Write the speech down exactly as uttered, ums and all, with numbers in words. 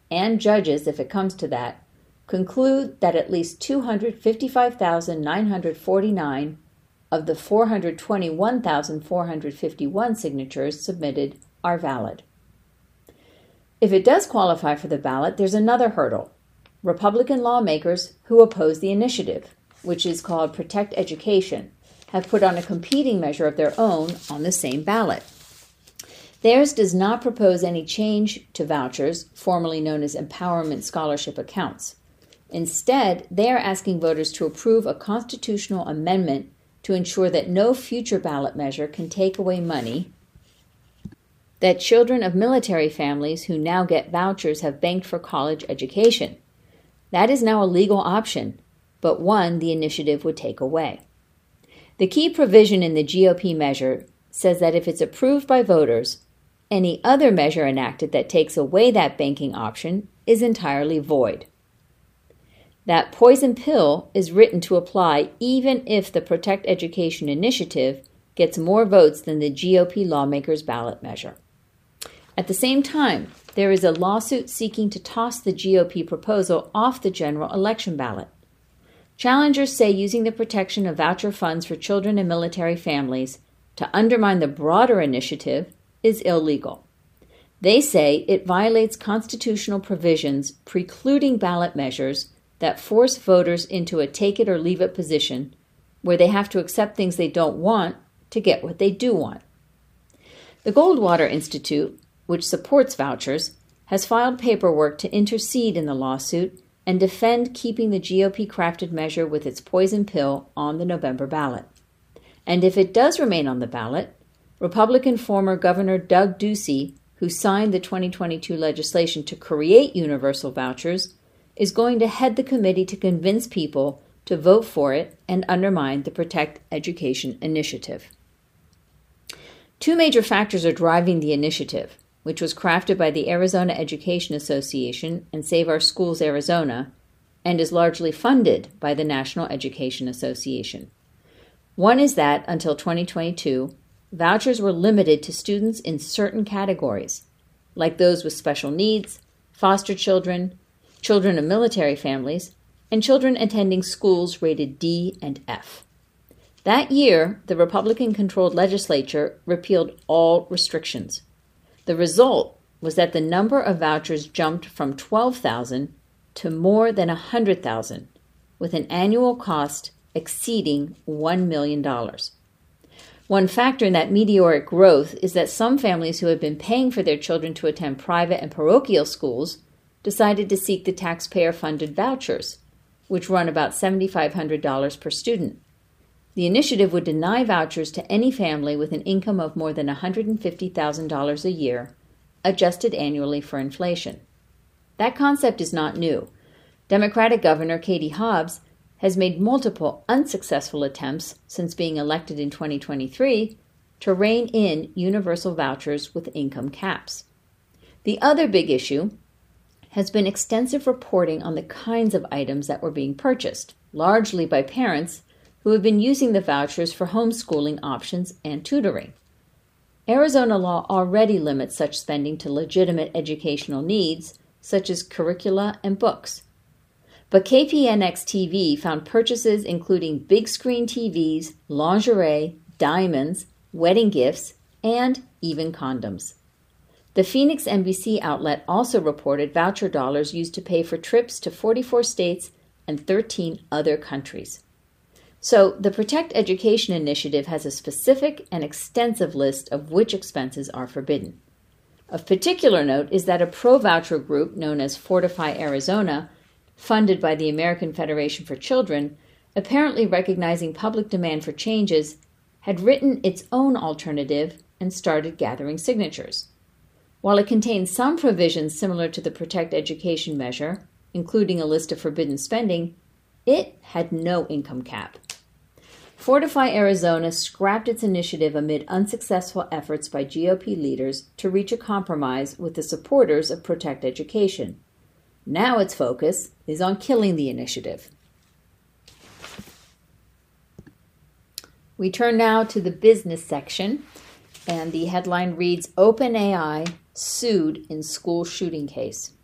and judges, if it comes to that, conclude that at least two hundred fifty-five thousand nine hundred forty-nine of the four hundred twenty-one thousand four hundred fifty-one signatures submitted are valid. If it does qualify for the ballot, there's another hurdle. Republican lawmakers who oppose the initiative, which is called Protect Education, have put on a competing measure of their own on the same ballot. Theirs does not propose any change to vouchers, formerly known as empowerment scholarship accounts. Instead, they are asking voters to approve a constitutional amendment to ensure that no future ballot measure can take away money that children of military families who now get vouchers have banked for college education. That is now a legal option, but one the initiative would take away. The key provision in the G O P measure says that if it's approved by voters, any other measure enacted that takes away that banking option is entirely void. That poison pill is written to apply even if the Protect Education initiative gets more votes than the G O P lawmakers' ballot measure. At the same time, there is a lawsuit seeking to toss the G O P proposal off the general election ballot. Challengers say using the protection of voucher funds for children in military families to undermine the broader initiative is illegal. They say it violates constitutional provisions precluding ballot measures that force voters into a take-it-or-leave-it position where they have to accept things they don't want to get what they do want. The Goldwater Institute, which supports vouchers, has filed paperwork to intercede in the lawsuit and defend keeping the G O P-crafted measure with its poison pill on the November ballot. And if it does remain on the ballot, Republican former Governor Doug Ducey, who signed the twenty twenty-two legislation to create universal vouchers, is going to head the committee to convince people to vote for it and undermine the Protect Education initiative. Two major factors are driving the initiative, which was crafted by the Arizona Education Association and Save Our Schools Arizona, and is largely funded by the National Education Association. One is that, until twenty twenty-two, vouchers were limited to students in certain categories, like those with special needs, foster children, children of military families, and children attending schools rated D and F. That year, the Republican-controlled legislature repealed all restrictions. The result was that the number of vouchers jumped from twelve thousand to more than one hundred thousand, with an annual cost exceeding one million dollars. One factor in that meteoric growth is that some families who had been paying for their children to attend private and parochial schools decided to seek the taxpayer-funded vouchers, which run about seven thousand five hundred dollars per student. The initiative would deny vouchers to any family with an income of more than one hundred fifty thousand dollars a year, adjusted annually for inflation. That concept is not new. Democratic Governor Katie Hobbs has made multiple unsuccessful attempts since being elected in twenty twenty-three to rein in universal vouchers with income caps. The other big issue has been extensive reporting on the kinds of items that were being purchased, largely by parents who have been using the vouchers for homeschooling options and tutoring. Arizona law already limits such spending to legitimate educational needs, such as curricula and books. But K P N X T V found purchases including big screen T Vs, lingerie, diamonds, wedding gifts, and even condoms. The Phoenix N B C outlet also reported voucher dollars used to pay for trips to forty-four states and thirteen other countries. So the Protect Education initiative has a specific and extensive list of which expenses are forbidden. Of particular note is that a pro-voucher group known as Fortify Arizona, funded by the American Federation for Children, apparently recognizing public demand for changes, had written its own alternative and started gathering signatures. While it contains some provisions similar to the Protect Education measure, including a list of forbidden spending, it had no income cap. Fortify Arizona scrapped its initiative amid unsuccessful efforts by G O P leaders to reach a compromise with the supporters of Protect Education. Now its focus is on killing the initiative. We turn now to the business section, and the headline reads, OpenAI sued in school shooting case.